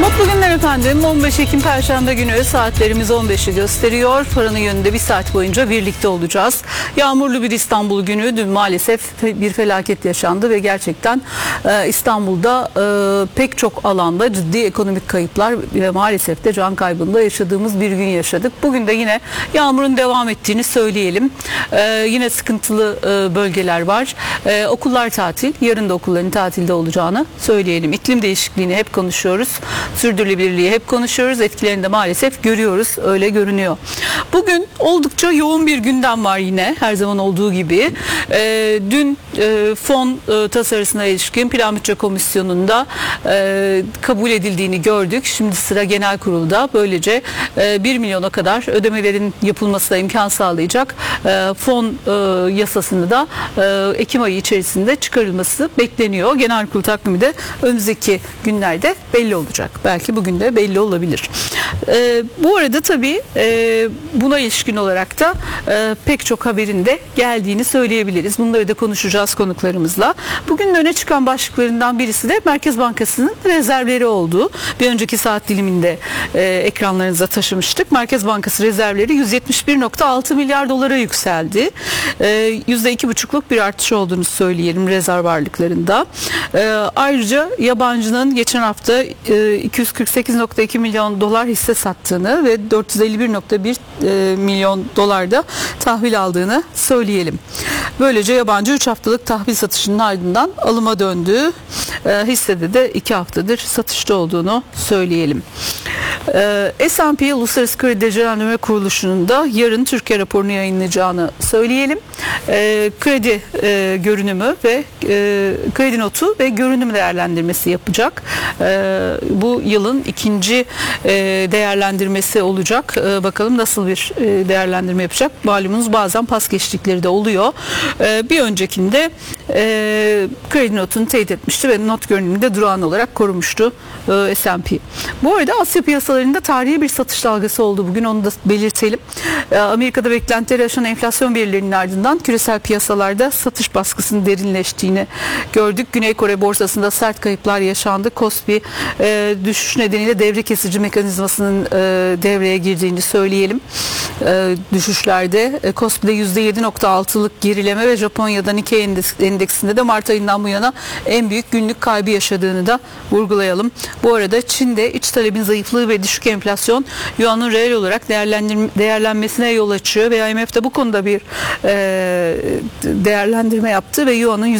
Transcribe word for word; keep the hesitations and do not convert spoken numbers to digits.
Mutlu günler efendim. on beş Ekim Perşembe günü saatlerimiz on beşi gösteriyor. Paranın yönünde bir saat boyunca birlikte olacağız. Yağmurlu bir İstanbul günü. Dün maalesef bir felaket yaşandı ve gerçekten e, İstanbul'da e, pek çok alanda ciddi ekonomik kayıplar ve maalesef de can kaybında yaşadığımız bir gün yaşadık. Bugün de yine yağmurun devam ettiğini söyleyelim. E, yine sıkıntılı e, bölgeler var. E, okullar tatil. Yarın da okulların tatilde olacağını söyleyelim. İklim değişikliğini hep konuşuyoruz. Sürdürülebilirliği hep konuşuyoruz. Etkilerini de maalesef görüyoruz. Öyle görünüyor. Bugün oldukça yoğun bir gündem var yine. Her zaman olduğu gibi. E, dün e, fon e, tasarısına ilişkin Plan Bütçe Komisyonu'nda e, kabul edildiğini gördük. Şimdi sıra genel kurulda. Böylece e, bir milyona kadar ödemelerin yapılmasına imkan sağlayacak e, fon e, yasasını da e, Ekim ayı içerisinde çıkarılması bekleniyor. Genel kurul takvimi de önümüzdeki günlerde belli olacak. Belki bugün de belli olabilir. E, bu arada tabii e, buna ilişkin olarak da e, pek çok haberin de geldiğini söyleyebiliriz. Bunları da konuşacağız konuklarımızla. Bugün öne çıkan başlıklarından birisi de Merkez Bankası'nın rezervleri olduğu. Bir önceki saat diliminde e, ekranlarınıza taşımıştık. Merkez Bankası rezervleri yüz yetmiş bir virgül altı milyar dolara yükseldi. E, yüzde iki buçukluk bir artış olduğunu söyleyelim rezerv varlıklarında. E, ayrıca yabancının geçen hafta e, iki yüz kırk sekiz virgül iki milyon dolar hisse sattığını ve dört yüz elli bir virgül bir e, milyon dolarda tahvil aldığını söyleyelim. Böylece yabancı üç haftalık tahvil satışının ardından alıma döndüğü e, hissede de iki haftadır satışta olduğunu söyleyelim. E, S and P Uluslararası Kredi Derecelendirme Kuruluşu'nun da yarın Türkiye raporunu yayınlayacağını söyleyelim. E, kredi e, görünümü ve e, kredi notu ve görünüm değerlendirmesi yapacak. E, bu yılın ikinci e, değerlendirmesi olacak. E, bakalım nasıl bir e, değerlendirme yapacak. Malumunuz bazen pas geçtikleri de oluyor. E, bir öncekinde e, kredi notunu teyit etmişti ve not görünümünde durağan olarak korumuştu e, S and P. Bu arada Asya piyasalarında tarihi bir satış dalgası oldu bugün, onu da belirtelim. E, Amerika'da beklentileri aşan enflasyon verilerinin ardından küresel piyasalarda satış baskısının derinleştiğini gördük. Güney Kore borsasında sert kayıplar yaşandı. Kospi e, düşüş nedeniyle devre kesici mekanizmasının e, devreye girdiğini söyleyelim. E, düşüşlerde e, Kospi'de yüzde yedi virgül altılık gerileme ve Japonya'da Nikkei endeksinde de Mart ayından bu yana en büyük günlük kaybı yaşadığını da vurgulayalım. Bu arada Çin'de iç talebin zayıflığı ve düşük enflasyon yuanın reel olarak değerlenmesine yol açıyor ve I M F de bu konuda bir e, değerlendirme yaptı ve yuanın